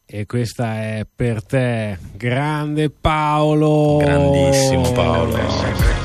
E questa è per te, grande Paolo. Grandissimo Paolo.